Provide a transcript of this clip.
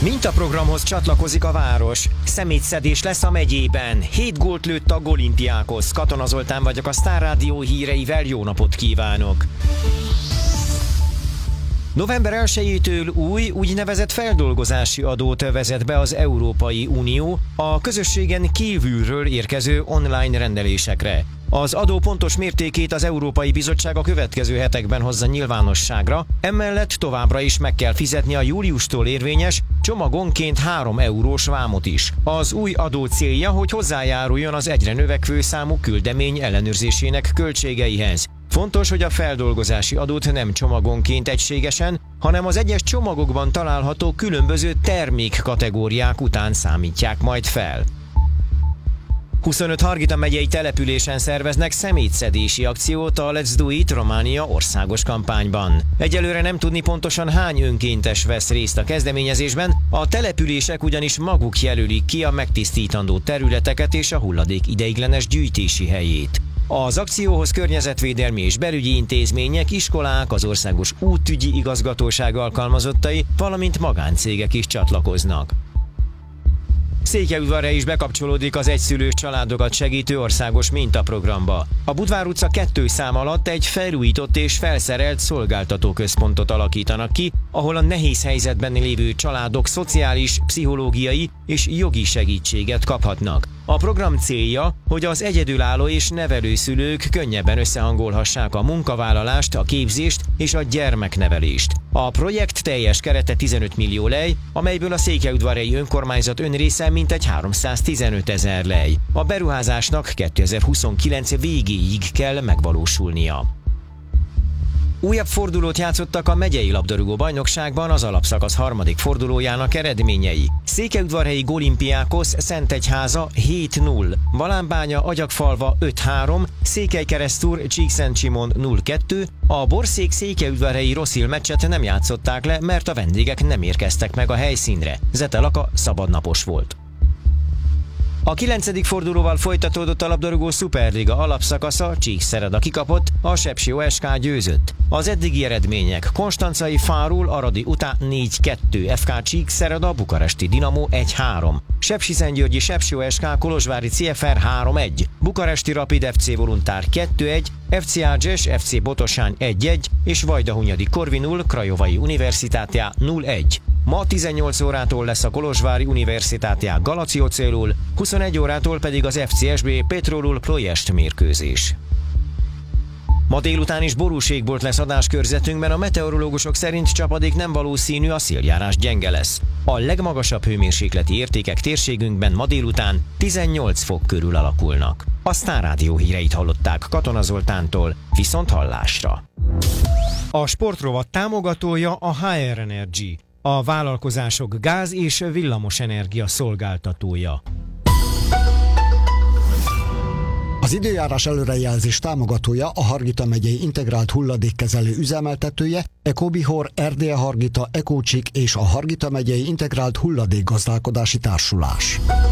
Mintaprogramhoz csatlakozik a város. Szemétszedés lesz a megyében. 7 gólt lőtt a Olimpiákhoz. Katona Zoltán vagyok, a Sztár Rádió híreivel jó napot kívánok! November 1-től új, úgynevezett feldolgozási adót vezet be az Európai Unió a közösségen kívülről érkező online rendelésekre. Az adó pontos mértékét az Európai Bizottság a következő hetekben hozza nyilvánosságra, emellett továbbra is meg kell fizetni a júliustól érvényes, csomagonként 3 eurós vámot is. Az új adó célja, hogy hozzájáruljon az egyre növekvő számú küldemény ellenőrzésének költségeihez. Fontos, hogy a feldolgozási adót nem csomagonként egységesen, hanem az egyes csomagokban található különböző termékkategóriák után számítják majd fel. 25 Hargita megyei településen szerveznek szemétszedési akciót a Let's Do It Románia országos kampányban. Egyelőre nem tudni pontosan hány önkéntes vesz részt a kezdeményezésben, a települések ugyanis maguk jelölik ki a megtisztítandó területeket és a hulladék ideiglenes gyűjtési helyét. Az akcióhoz környezetvédelmi és belügyi intézmények, iskolák, az országos útügyi igazgatóság alkalmazottai, valamint magáncégek is csatlakoznak. Székelyudvarra is bekapcsolódik az egyszülős családokat segítő országos mintaprogramba. A Budvár utca 2 szám alatt egy felújított és felszerelt szolgáltatóközpontot alakítanak ki, ahol a nehéz helyzetben lévő családok szociális, pszichológiai és jogi segítséget kaphatnak. A program célja, hogy az egyedülálló és nevelőszülők könnyebben összehangolhassák a munkavállalást, a képzést és a gyermeknevelést. A projekt teljes kerete 15 millió lej, amelyből a székelyudvarhelyi önkormányzat önrésze mintegy 315 000 lej. A beruházásnak 2029 végéig kell megvalósulnia. Újabb fordulót játszottak a megyei labdarúgó bajnokságban az alapszakasz 3. fordulójának eredményei. Székelyudvarhelyi Olimpiákos Szentegyháza 7-0, Balánbánya Agyagfalva 5-3, Székelykeresztúr Csíkszentsimon 0-2, a Borszék Székelyudvarhelyi Rosszil meccset nem játszották le, mert a vendégek nem érkeztek meg a helyszínre. Zete Laka szabadnapos volt. A 9. fordulóval folytatódott a labdarúgó szuperliga alapszakasza, Csíkszereda kikapott, a Sepsi OSK győzött. Az eddigi eredmények: Konstancai Fárul Aradi Utá 4-2, FK Csíkszereda Bukaresti Dinamo 1-3, Sepsiszentgyörgyi Sepsi OSK Kolozsvári CFR 3-1, Bukaresti Rapid FC Voluntár 2-1, FC Ágyes FC Botosány 1-1 és Vajdahunyadi Korvinul Krajovai Universitátea 0-1. Ma 18 órától lesz a Kolozsvári Universitátea Galaciócélul, 21 órától pedig az FCSB Petrolul Ploiest mérkőzés. Ma délután is borúségbolt lesz adáskörzetünkben, a meteorológusok szerint csapadék nem valószínű, a széljárás gyenge lesz. A legmagasabb hőmérsékleti értékek térségünkben ma délután 18 fok körül alakulnak. A Sztár Rádió híreit hallották Katona Zoltántól, viszont hallásra. A sportrovat támogatója a HR Energy, a vállalkozások gáz- és villamosenergia szolgáltatója. Az időjárás előrejelzés támogatója a Hargita megyei integrált hulladékkezelő üzemeltetője, Ecobihor, Erdélye Hargita, Ecócsik és a Hargita megyei integrált hulladékgazdálkodási társulás.